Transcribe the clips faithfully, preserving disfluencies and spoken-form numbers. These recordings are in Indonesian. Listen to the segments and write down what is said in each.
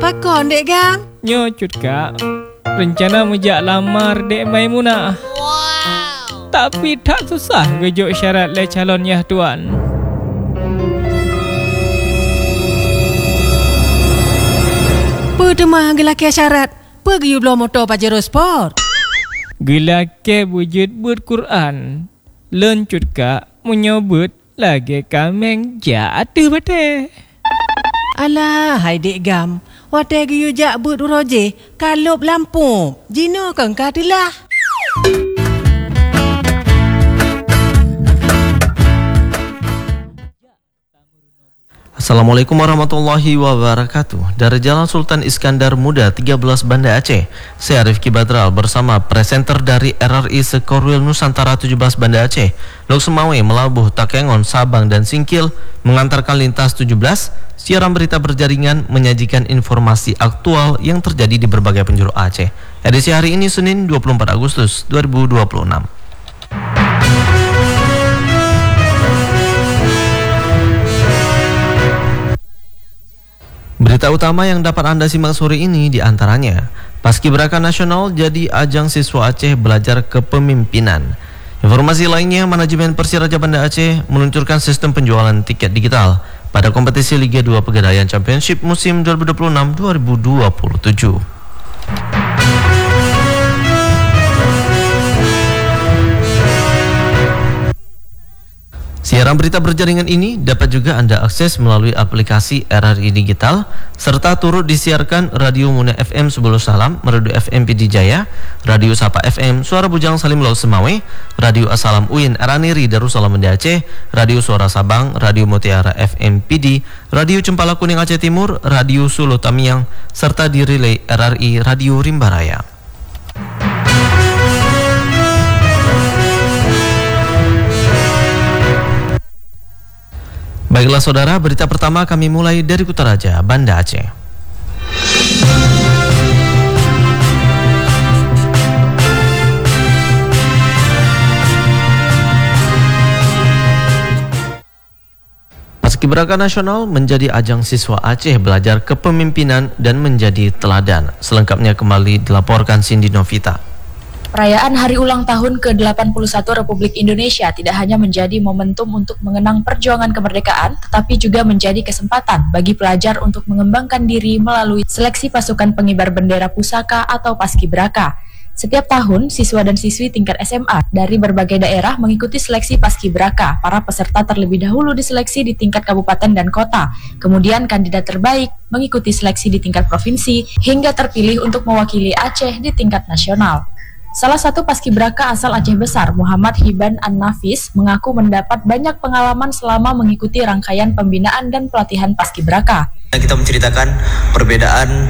Pakon dek Gam? Nyo cut kak, rencana mejak lamar dek Maimunah. Wow. Tapi tak susah gejuk syarat le calon yah tuan. Pedemah gelaki syarat, pergi belum motor Pajero Sport. Gelaki wujud ber-Quran. Lencut kak menyebut lagi kameng jatuh bate. Alah, hai dek Gam. Wate giyu jak but roje, kalup lampu. Jino kan katilah. Assalamualaikum warahmatullahi wabarakatuh. Dari Jalan Sultan Iskandar Muda tiga belas Banda Aceh, saya Rifki Badral bersama presenter dari R R I Sekorwil Nusantara tujuh belas Banda Aceh, Lok Semawe, Melabuh, Takengon, Sabang dan Singkil mengantarkan lintas tujuh belas, siaran berita berjaringan menyajikan informasi aktual yang terjadi di berbagai penjuru Aceh. Edisi hari ini Senin dua puluh empat Agustus dua ribu dua puluh enam. Berita utama yang dapat Anda simak sore ini diantaranya, Paskibraka Nasional jadi ajang siswa Aceh belajar kepemimpinan. Informasi lainnya, manajemen Persiraja Banda Aceh meluncurkan sistem penjualan tiket digital pada kompetisi Liga dua Pegadaian Championship musim dua ribu dua puluh enam dua ribu dua puluh tujuh. Siaran berita berjaringan ini dapat juga Anda akses melalui aplikasi R R I Digital, serta turut disiarkan Radio Muna F M Sebuluh Salam, Radio F M P D Jaya, Radio Sapa F M Suara Bujang Salim Laut Semawe, Radio Asalam U I N Araniri Darussalam Banda Aceh, Radio Suara Sabang, Radio Mutiara F M P D, Radio Cempala Kuning Aceh Timur, Radio Sulu Tamiang, serta di relay R R I Radio Rimbaraya. Baiklah saudara, berita pertama kami mulai dari Kutaraja, Banda Aceh. Paskibraka Nasional menjadi ajang siswa Aceh belajar kepemimpinan dan menjadi teladan. Selengkapnya kembali dilaporkan Cindy Novita. Perayaan Hari Ulang Tahun ke delapan puluh satu Republik Indonesia tidak hanya menjadi momentum untuk mengenang perjuangan kemerdekaan, tetapi juga menjadi kesempatan bagi pelajar untuk mengembangkan diri melalui seleksi pasukan pengibar bendera pusaka atau Paskibraka. Setiap tahun, siswa dan siswi tingkat S M A dari berbagai daerah mengikuti seleksi Paskibraka. Para peserta terlebih dahulu diseleksi di tingkat kabupaten dan kota, kemudian kandidat terbaik mengikuti seleksi di tingkat provinsi, hingga terpilih untuk mewakili Aceh di tingkat nasional. Salah satu Paskibraka asal Aceh Besar, Muhammad Hiban An-Nafis, mengaku mendapat banyak pengalaman selama mengikuti rangkaian pembinaan dan pelatihan Paskibraka. Kita menceritakan perbedaan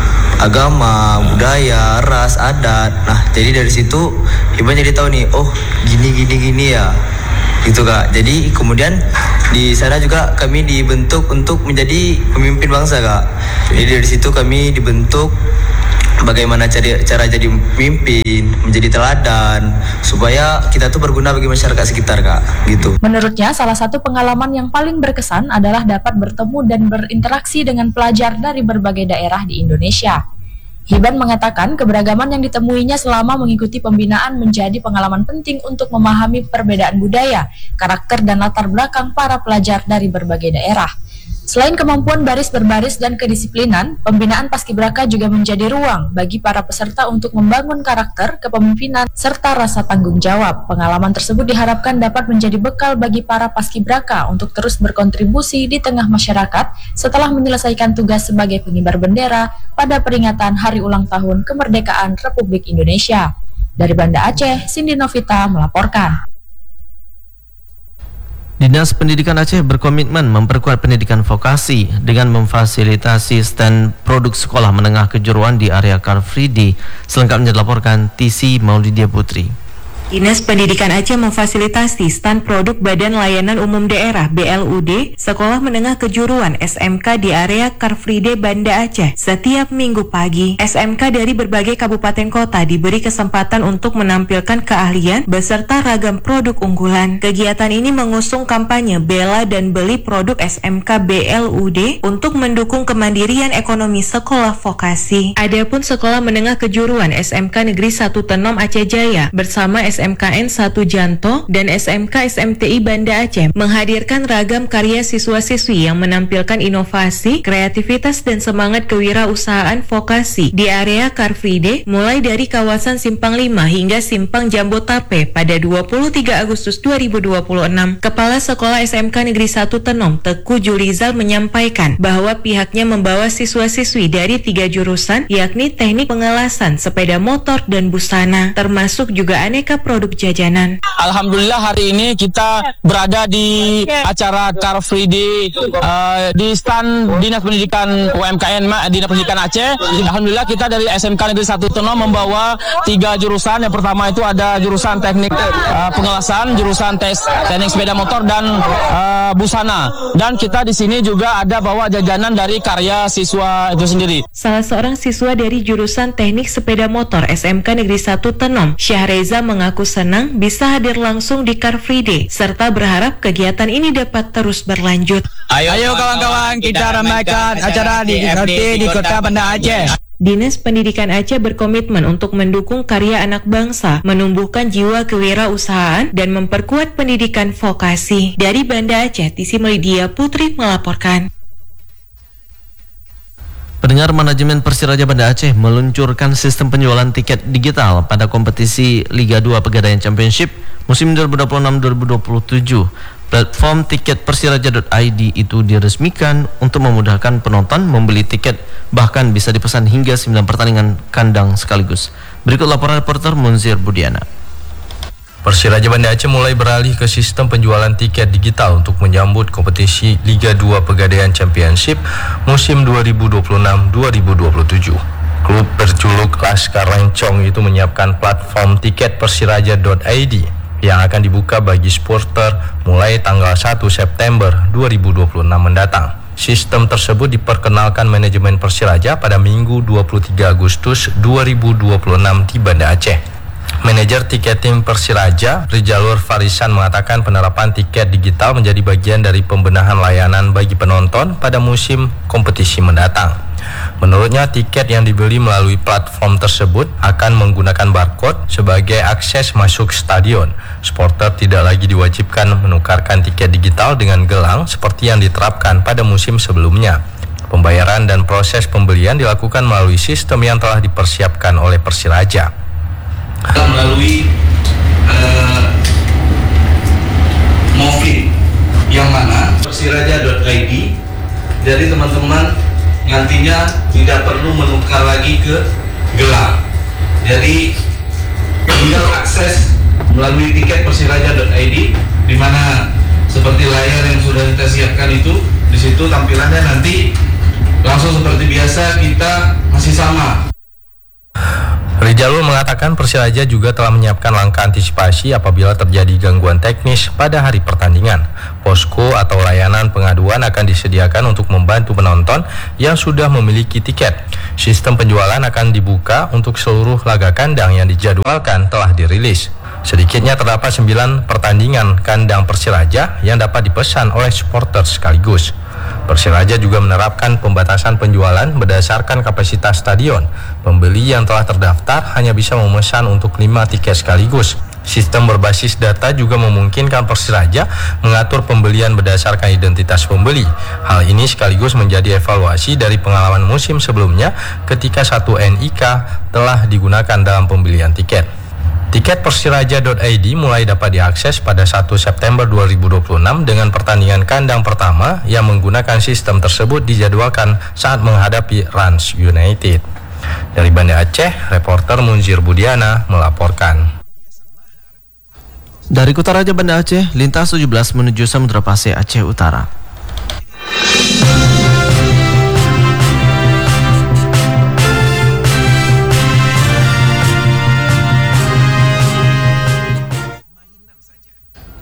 agama, budaya, ras, adat. Nah, jadi dari situ Hiban jadi tahu nih, oh gini gini gini ya, gitu kak. Jadi kemudian di sana juga kami dibentuk untuk menjadi pemimpin bangsa kak. Jadi dari situ kami dibentuk bagaimana cara, cara jadi pemimpin, menjadi teladan, supaya kita tuh berguna bagi masyarakat sekitar kak, gitu. Menurutnya, salah satu pengalaman yang paling berkesan adalah dapat bertemu dan berinteraksi dengan pelajar dari berbagai daerah di Indonesia. Hiban mengatakan keberagaman yang ditemuinya selama mengikuti pembinaan menjadi pengalaman penting untuk memahami perbedaan budaya, karakter dan latar belakang para pelajar dari berbagai daerah. Selain kemampuan baris berbaris dan kedisiplinan, pembinaan Paskibraka juga menjadi ruang bagi para peserta untuk membangun karakter, kepemimpinan, serta rasa tanggung jawab. Pengalaman tersebut diharapkan dapat menjadi bekal bagi para Paskibraka untuk terus berkontribusi di tengah masyarakat setelah menyelesaikan tugas sebagai pengibar bendera pada peringatan Hari Ulang Tahun Kemerdekaan Republik Indonesia. Dari Banda Aceh, Cindy Novita melaporkan. Dinas Pendidikan Aceh berkomitmen memperkuat pendidikan vokasi dengan memfasilitasi stand produk sekolah menengah kejuruan di area Car Free Day. Selengkapnya dilaporkan T C Maulidia Putri. Dinas Pendidikan Aceh memfasilitasi stand produk Badan Layanan Umum Daerah B L U D Sekolah Menengah Kejuruan S M K di area Car Free Day Banda Aceh setiap minggu pagi. S M K dari berbagai kabupaten kota diberi kesempatan untuk menampilkan keahlian beserta ragam produk unggulan. Kegiatan ini mengusung kampanye Bela dan Beli Produk S M K B L U D untuk mendukung kemandirian ekonomi sekolah vokasi. Adapun Sekolah Menengah Kejuruan S M K Negeri satu Tenom Aceh Jaya bersama S M K N satu Janto dan S M K S M T I Banda Aceh menghadirkan ragam karya siswa-siswi yang menampilkan inovasi, kreativitas dan semangat kewirausahaan vokasi di area Car Free Day mulai dari kawasan Simpang lima hingga Simpang Jambotape pada dua puluh tiga Agustus dua ribu dua puluh enam. Kepala Sekolah S M K Negeri satu Tenom Teku Julizal menyampaikan bahwa pihaknya membawa siswa-siswi dari tiga jurusan yakni teknik pengelasan, sepeda motor dan busana, termasuk juga aneka produk jajanan. Alhamdulillah hari ini kita berada di acara Car Free Day uh, di stand Dinas Pendidikan U M K N Dinas Pendidikan Aceh. Alhamdulillah kita dari S M K Negeri satu Tenom membawa tiga jurusan. Yang pertama itu ada jurusan teknik uh, pengelasan, jurusan tes teknik sepeda motor dan uh, busana. Dan kita di sini juga ada bawa jajanan dari karya siswa itu sendiri. Salah seorang siswa dari jurusan teknik sepeda motor S M K Negeri satu Tenom, Syahreza, mengaku senang bisa hadir langsung di Car Free Day serta berharap kegiatan ini dapat terus berlanjut. Ayo kawan-kawan kita ramaikan acara di F D di Kota Banda Aceh. Dinas Pendidikan Aceh berkomitmen untuk mendukung karya anak bangsa, menumbuhkan jiwa kewirausahaan dan memperkuat pendidikan vokasi. Dari Banda Aceh, Tisi Melidia Putri melaporkan. Pendengar, manajemen Persiraja Banda Aceh meluncurkan sistem penjualan tiket digital pada kompetisi Liga dua Pegadaian Championship musim dua ribu dua puluh enam dua ribu dua puluh tujuh. Platform tiket persiraja dot I D itu diresmikan untuk memudahkan penonton membeli tiket, bahkan bisa dipesan hingga sembilan pertandingan kandang sekaligus. Berikut laporan reporter Munzir Budiana. Persiraja Banda Aceh mulai beralih ke sistem penjualan tiket digital untuk menyambut kompetisi Liga dua Pegadaian Championship musim dua ribu dua puluh enam dua ribu dua puluh tujuh. Klub berjuluk Laskar Lencong itu menyiapkan platform tiket persiraja dot I D yang akan dibuka bagi supporter mulai tanggal satu September dua ribu dua puluh enam mendatang. Sistem tersebut diperkenalkan manajemen Persiraja pada Minggu dua puluh tiga Agustus dua ribu dua puluh enam di Banda Aceh. Manajer tiketing Persiraja, Rijalur Farisan, mengatakan penerapan tiket digital menjadi bagian dari pembenahan layanan bagi penonton pada musim kompetisi mendatang. Menurutnya, tiket yang dibeli melalui platform tersebut akan menggunakan barcode sebagai akses masuk stadion. Supporter tidak lagi diwajibkan menukarkan tiket digital dengan gelang seperti yang diterapkan pada musim sebelumnya. Pembayaran dan proses pembelian dilakukan melalui sistem yang telah dipersiapkan oleh Persiraja. Melalui uh, Movin, yang mana persiraja dot I D, jadi teman-teman nantinya tidak perlu menukar lagi ke gelang. Jadi tinggal akses melalui tiket persiraja dot I D, di mana seperti layar yang sudah kita siapkan itu, di situ tampilannya nanti langsung seperti biasa, kita masih sama. Rijalul mengatakan Persiraja juga telah menyiapkan langkah antisipasi apabila terjadi gangguan teknis pada hari pertandingan. Posko atau layanan pengaduan akan disediakan untuk membantu penonton yang sudah memiliki tiket. Sistem penjualan akan dibuka untuk seluruh laga kandang yang dijadwalkan telah dirilis. Sedikitnya terdapat sembilan pertandingan kandang Persiraja yang dapat dipesan oleh supporter sekaligus. Persiraja juga menerapkan pembatasan penjualan berdasarkan kapasitas stadion. Pembeli yang telah terdaftar hanya bisa memesan untuk lima tiket sekaligus. Sistem berbasis data juga memungkinkan Persiraja mengatur pembelian berdasarkan identitas pembeli. Hal ini sekaligus menjadi evaluasi dari pengalaman musim sebelumnya ketika satu N I K telah digunakan dalam pembelian tiket. Tiket persiraja dot I D mulai dapat diakses pada satu September dua ribu dua puluh enam dengan pertandingan kandang pertama yang menggunakan sistem tersebut dijadwalkan saat menghadapi Rans United. Dari Banda Aceh, reporter Munzir Budiana melaporkan. Dari Kota Raja Banda Aceh, lintas tujuh belas menuju Samudra Pasir Aceh Utara.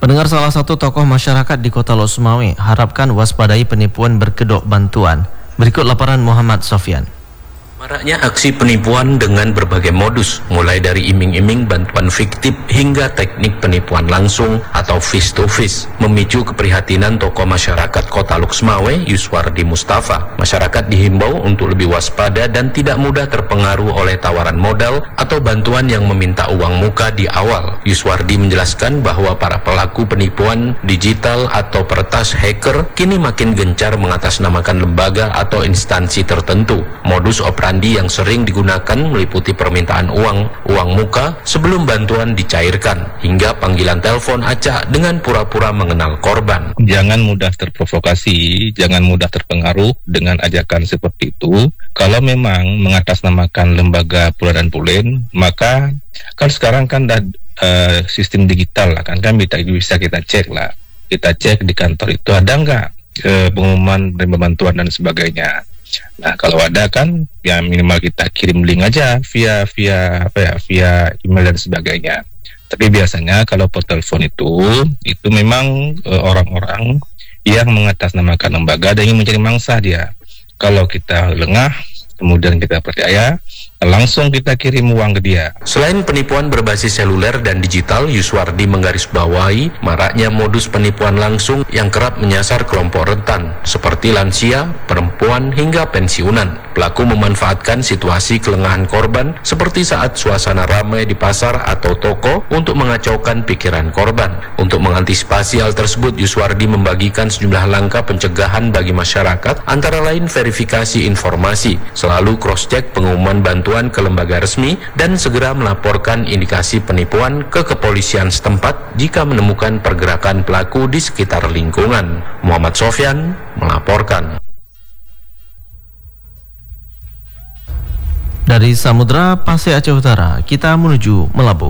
Pendengar, salah satu tokoh masyarakat di Kota Lok Sumawe harapkan waspadai penipuan berkedok bantuan. Berikut laporan Muhammad Sofyan. Maraknya aksi penipuan dengan berbagai modus, mulai dari iming-iming bantuan fiktif hingga teknik penipuan langsung atau face to face, memicu keprihatinan tokoh masyarakat Kota Lok Sumawe, Yuswardi Mustafa. Masyarakat dihimbau untuk lebih waspada dan tidak mudah terpengaruh oleh tawaran modal atau bantuan yang meminta uang muka di awal. Yuswardi menjelaskan bahwa para pelaku penipuan digital atau peretas hacker kini makin gencar mengatasnamakan lembaga atau instansi tertentu. Modus operandi yang sering digunakan meliputi permintaan uang, uang muka sebelum bantuan dicairkan, hingga panggilan telepon acak dengan pura-pura mengenal korban. Jangan mudah terprovokasi, jangan mudah terpengaruh dengan ajakan seperti itu. Kalau memang mengatasnamakan lembaga pula dan pulin, maka kan sekarang kan dah uh, sistem digital lah kan, kan bisa kita cek lah. Kita cek di kantor itu ada nggak uh, pengumuman penerima bantuan dan sebagainya. Nah, kalau ada kan ya minimal kita kirim link aja via via apa ya via email dan sebagainya. Tapi biasanya kalau per telepon itu itu memang e, orang-orang yang mengatasnamakan lembaga dan ingin mencari mangsa dia. Kalau kita lengah, kemudian kita percaya, langsung kita kirim uang ke dia. Selain penipuan berbasis seluler dan digital, Yuswardi menggarisbawahi maraknya modus penipuan langsung yang kerap menyasar kelompok rentan seperti lansia, perempuan, hingga pensiunan. Pelaku memanfaatkan situasi kelengahan korban seperti saat suasana ramai di pasar atau toko untuk mengacaukan pikiran korban. Untuk mengantisipasi hal tersebut, Yuswardi membagikan sejumlah langkah pencegahan bagi masyarakat, antara lain verifikasi informasi, selalu cross-check pengumuman bantuan ke lembaga resmi, dan segera melaporkan indikasi penipuan ke kepolisian setempat jika menemukan pergerakan pelaku di sekitar lingkungan. Muhammad Sofyan melaporkan. Dari Samudra Pasir Aceh Utara, kita menuju Melabuh.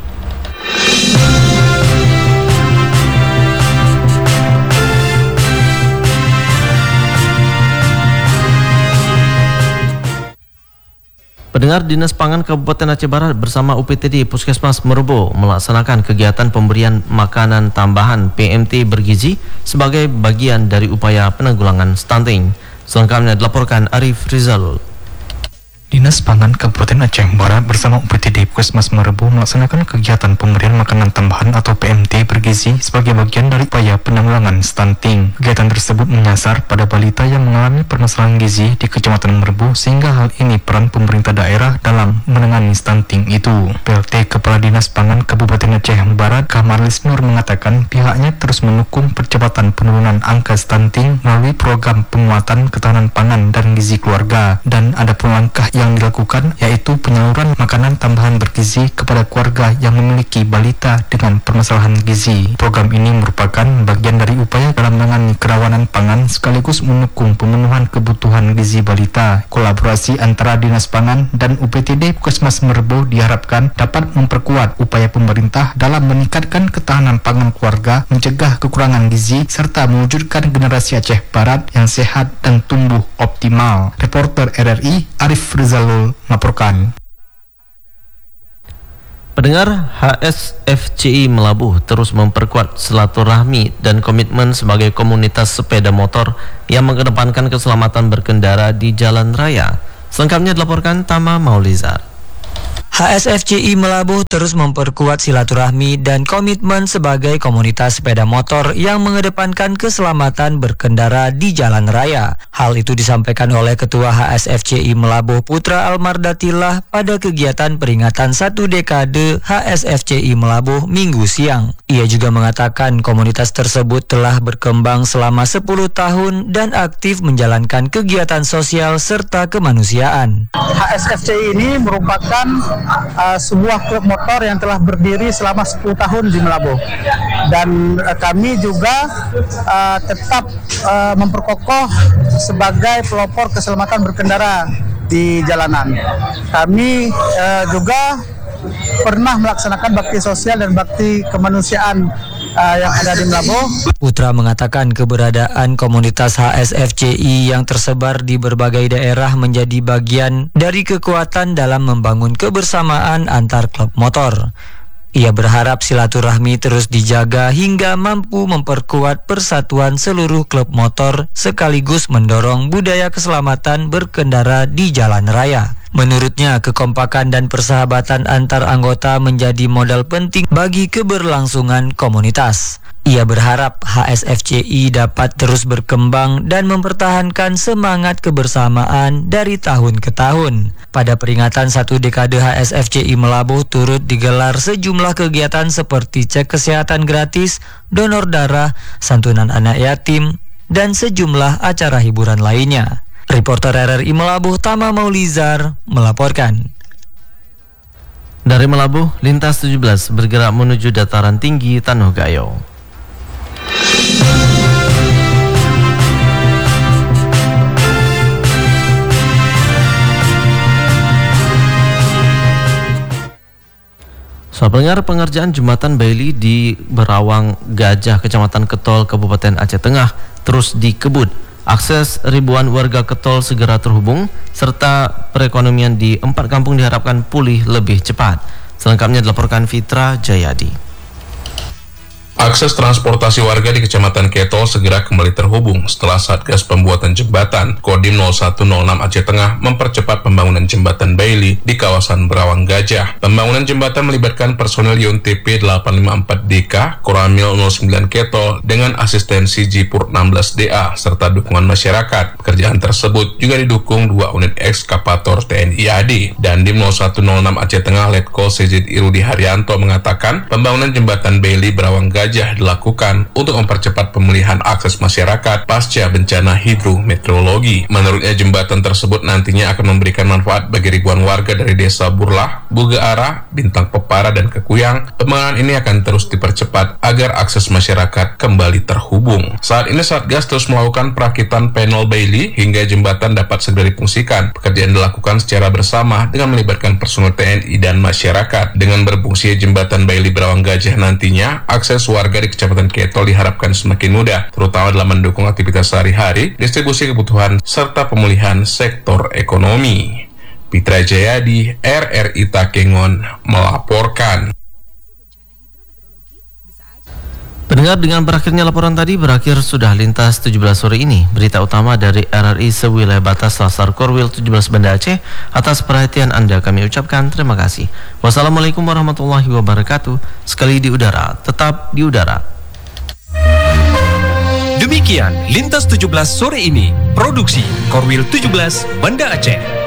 Pendengar, Dinas Pangan Kabupaten Aceh Barat bersama U P T D Puskesmas Merubo melaksanakan kegiatan pemberian makanan tambahan P M T bergizi sebagai bagian dari upaya penanggulangan stunting. Selengkapnya dilaporkan Arif Rizalul. Dinas Pangan Kabupaten Aceh Barat bersama U P T D Puskesmas Merubo melaksanakan kegiatan pemberian makanan tambahan atau P M T bergizi sebagai bagian dari upaya penanggulangan stunting. Kegiatan tersebut menyasar pada balita yang mengalami permasalahan gizi di Kecamatan Merubo, sehingga hal ini peran pemerintah daerah dalam menangani stunting itu. P L T Kepala Dinas Pangan Kabupaten Aceh Barat, Kamarlis Nur, mengatakan pihaknya terus mendukung percepatan penurunan angka stunting melalui program penguatan ketahanan pangan dan gizi keluarga, dan ada pun langkah yang yang dilakukan yaitu penyaluran makanan tambahan bergizi kepada keluarga yang memiliki balita dengan permasalahan gizi. Program ini merupakan bagian dari upaya dalam menangani kerawanan pangan sekaligus mendukung pemenuhan kebutuhan gizi balita. Kolaborasi antara Dinas Pangan dan U P T D Puskesmas Merubo diharapkan dapat memperkuat upaya pemerintah dalam meningkatkan ketahanan pangan keluarga, mencegah kekurangan gizi, serta mewujudkan generasi Aceh Barat yang sehat dan tumbuh optimal. Reporter R R I Arif Rizalul melaporkan. Pendengar, H S F C I Melabuh terus memperkuat silaturahmi dan komitmen sebagai komunitas sepeda motor yang mengedepankan keselamatan berkendara di jalan raya. Selengkapnya dilaporkan Tama Maulizar. H S F C I Melabuh terus memperkuat silaturahmi dan komitmen sebagai komunitas sepeda motor yang mengedepankan keselamatan berkendara di jalan raya. Hal itu disampaikan oleh Ketua H S F C I Melabuh Putra Almardatillah pada kegiatan peringatan satu dekade H S F C I Melabuh Minggu siang. Ia juga mengatakan komunitas tersebut telah berkembang selama sepuluh tahun dan aktif menjalankan kegiatan sosial serta kemanusiaan. H S F C I ini merupakan Uh, sebuah klub motor yang telah berdiri selama sepuluh tahun di Melabuh, dan uh, kami juga uh, tetap uh, memperkokoh sebagai pelopor keselamatan berkendara di jalanan. Kami uh, juga pernah melaksanakan bakti sosial dan bakti kemanusiaan uh, yang ada di Melabuh. Putra mengatakan keberadaan komunitas H S F C I yang tersebar di berbagai daerah menjadi bagian dari kekuatan dalam membangun kebersamaan antar klub motor. Ia berharap silaturahmi terus dijaga hingga mampu memperkuat persatuan seluruh klub motor sekaligus mendorong budaya keselamatan berkendara di jalan raya. Menurutnya, kekompakan dan persahabatan antar anggota menjadi modal penting bagi keberlangsungan komunitas. Ia berharap H S F C I dapat terus berkembang dan mempertahankan semangat kebersamaan dari tahun ke tahun. Pada peringatan satu dekade H S F C I Melabuh turut digelar sejumlah kegiatan seperti cek kesehatan gratis, donor darah, santunan anak yatim, dan sejumlah acara hiburan lainnya. Reporter R R I Melabuh Tama Maulizar melaporkan. Dari Melabuh, lintas tujuh belas bergerak menuju dataran tinggi Tanuh Gayo. Soal pendengar, pengerjaan jembatan Bailey di Berawang Gajah, Kecamatan Ketol, Kabupaten Aceh Tengah terus dikebut. Akses ribuan warga Ketol segera terhubung, serta perekonomian di empat kampung diharapkan pulih lebih cepat. Selengkapnya dilaporkan Fitra Jayadi. Akses transportasi warga di Kecamatan Ketol segera kembali terhubung setelah Satgas Pembuatan Jembatan Kodim nol satu nol enam Aceh Tengah mempercepat pembangunan jembatan Bailey di kawasan Berawang Gajah. Pembangunan jembatan melibatkan personel Y U N T P delapan lima empat D K, Koramil nol sembilan Ketol dengan asistensi Jipur enam belas D A serta dukungan masyarakat. Pekerjaan tersebut juga didukung dua unit ekskavator T N I A D. Dan Dim nol satu nol enam Aceh Tengah Letkol C Z Irudi Haryanto mengatakan pembangunan jembatan Bailey Berawang Gajah dilakukan untuk mempercepat pemulihan akses masyarakat pasca bencana hidrometeorologi. Menurutnya, jembatan tersebut nantinya akan memberikan manfaat bagi ribuan warga dari desa Burlah, Bugeara, Bintang Pepara, dan Kekuyang. Pembangunan ini akan terus dipercepat agar akses masyarakat kembali terhubung. Saat ini Satgas terus melakukan perakitan panel Bailey hingga jembatan dapat segera difungsikan. Pekerjaan dilakukan secara bersama dengan melibatkan personel T N I dan masyarakat. Dengan berfungsi jembatan Bailey Berawang Gajah nantinya, akses warga di Kecamatan Ketol diharapkan semakin mudah, terutama dalam mendukung aktivitas sehari-hari, distribusi kebutuhan, serta pemulihan sektor ekonomi. Fitra Jayadi, R R I Takengon melaporkan. Pendengar, dengan berakhirnya laporan tadi, berakhir sudah lintas tujuh belas sore ini. Berita utama dari R R I sewilayah batas Lasar Korwil tujuh belas Banda Aceh. Atas perhatian Anda kami ucapkan terima kasih. Wassalamualaikum warahmatullahi wabarakatuh. Sekali di udara, tetap di udara. Demikian lintas tujuh belas sore ini. Produksi Korwil tujuh belas Banda Aceh.